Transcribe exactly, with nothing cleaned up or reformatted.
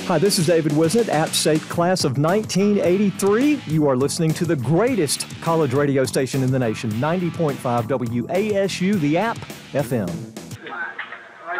Hi, this is David Wisnett, App State Class of nineteen eighty-three. You are listening to the greatest college radio station in the nation, ninety point five W A S U, the App F M.